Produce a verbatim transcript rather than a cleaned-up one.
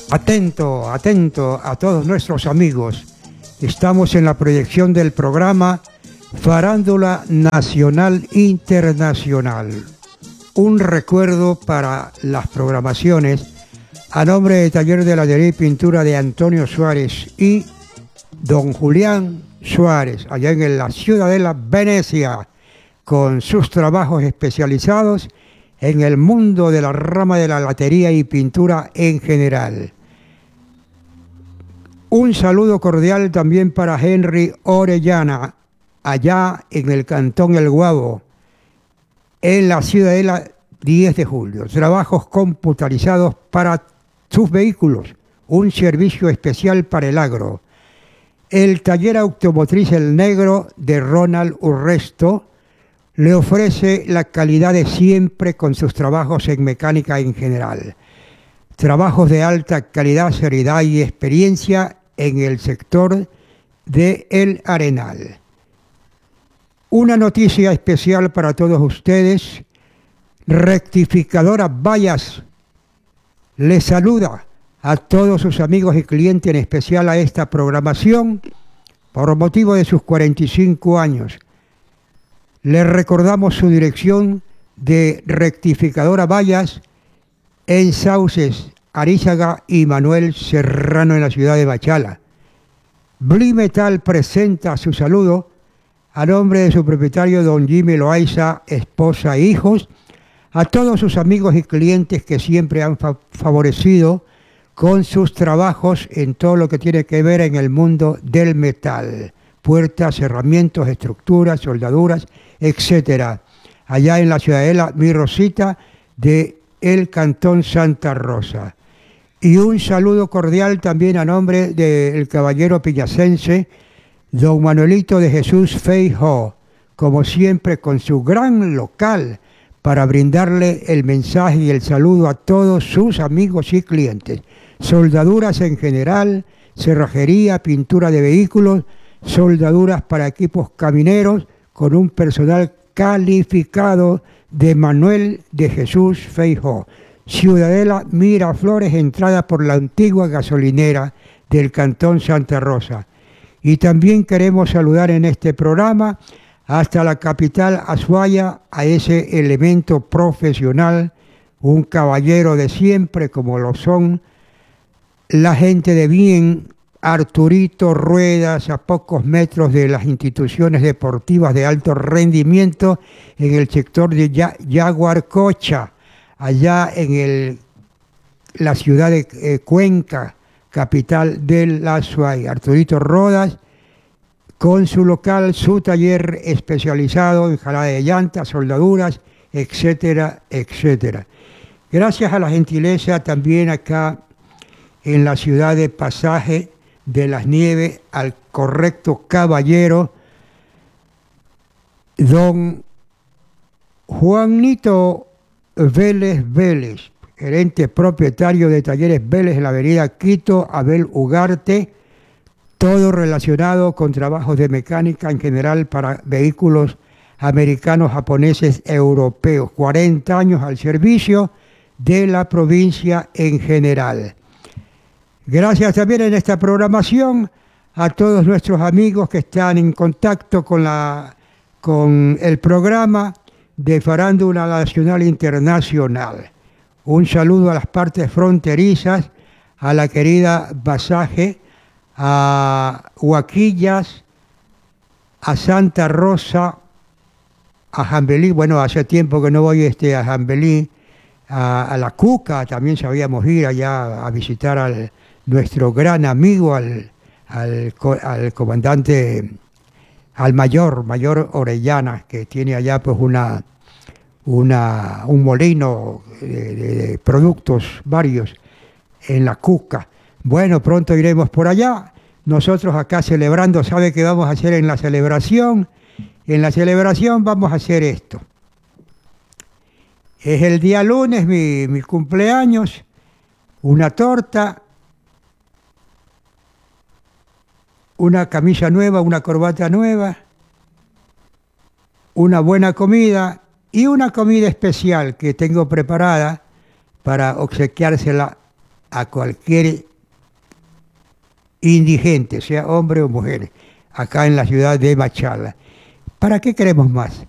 Atento, atento a todos nuestros amigos. Estamos en la proyección del programa Farándula Nacional Internacional. Un recuerdo para las programaciones a nombre del Taller de Ladería y Pintura de Antonio Suárez y don Julián Suárez, allá en la Ciudadela Venecia, con sus trabajos especializados en el mundo de la rama de la latería y pintura en general. Un saludo cordial también para Henry Orellana, allá en el Cantón El Guabo, en la Ciudadela diez de julio. Trabajos computarizados para sus vehículos, un servicio especial para el agro. El taller automotriz El Negro de Ronald Urresto le ofrece la calidad de siempre con sus trabajos en mecánica en general. Trabajos de alta calidad, seriedad y experiencia en el sector de El Arenal. Una noticia especial para todos ustedes. Rectificadora Vallas les saluda a todos sus amigos y clientes, en especial a esta programación, por motivo de sus cuarenta y cinco años. Les recordamos su dirección de Rectificadora Vallas en Sauces, Arízaga y Manuel Serrano, en la ciudad de Machala. Blimetal presenta su saludo a nombre de su propietario don Jimmy Loaiza, esposa e hijos, a todos sus amigos y clientes que siempre han fa favorecido con sus trabajos en todo lo que tiene que ver en el mundo del metal, puertas, herramientas, estructuras, soldaduras, etcétera. Allá en la Ciudadela Mi Rosita de el Cantón Santa Rosa. Y un saludo cordial también a nombre del caballero pillacense, don Manuelito de Jesús Feijó, como siempre con su gran local para brindarle el mensaje y el saludo a todos sus amigos y clientes. Soldaduras en general, cerrajería, pintura de vehículos, soldaduras para equipos camineros, con un personal calificado de Manuel de Jesús Feijó. Ciudadela Miraflores, entrada por la antigua gasolinera del Cantón Santa Rosa. Y también queremos saludar en este programa hasta la capital Azuaya a ese elemento profesional, un caballero de siempre como lo son la gente de bien, Arturito Ruedas, a pocos metros de las instituciones deportivas de alto rendimiento en el sector de Yaguarcocha, allá en el, la ciudad de eh, Cuenca, capital del Azuay. Arturito Rodas, con su local, su taller especializado en jalada de llantas, soldaduras, etcétera, etcétera. Gracias a la gentileza también acá en la ciudad de Pasaje de las Nieves, al correcto caballero, don Juanito Vélez Vélez, gerente propietario de Talleres Vélez en la avenida Quito, Abel Ugarte, todo relacionado con trabajos de mecánica en general para vehículos americanos, japoneses, europeos. cuarenta años al servicio de la provincia en general. Gracias también en esta programación a todos nuestros amigos que están en contacto con, la, con el programa de Farándula Nacional Internacional. Un saludo a las partes fronterizas, a la querida Pasaje, a Huaquillas, a Santa Rosa, a Jambelí. Bueno, hace tiempo que no voy este, a Jambelí, a, a la Cuca, también sabíamos ir allá a visitar al nuestro gran amigo, al, al, al comandante, al mayor, mayor Orellana, que tiene allá pues una, una, un molino de, de, de productos varios en la Cuca. Bueno, pronto iremos por allá. Nosotros acá celebrando, ¿sabe qué vamos a hacer en la celebración? En la celebración vamos a hacer esto. Es el día lunes, mi, mi cumpleaños, una torta, una camisa nueva, una corbata nueva, una buena comida y una comida especial que tengo preparada para obsequiársela a cualquier indigente, sea hombre o mujer, acá en la ciudad de Machala. ¿Para qué queremos más?